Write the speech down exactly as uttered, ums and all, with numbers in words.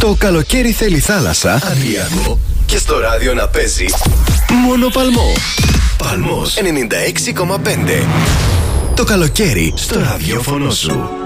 Το καλοκαίρι θέλει θάλασσα, Αδριακό, και στο ράδιο να παίζει μόνο Παλμό. Παλμός ενενήντα έξι κόμμα πέντε. Το καλοκαίρι στο ραδιόφωνο σου.